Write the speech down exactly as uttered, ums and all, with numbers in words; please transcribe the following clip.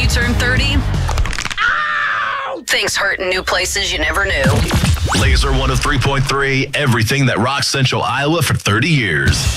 turn thirty? Ow! Things hurt in new places you never knew. Laser one oh three point three, everything that rocks Central Iowa for thirty years.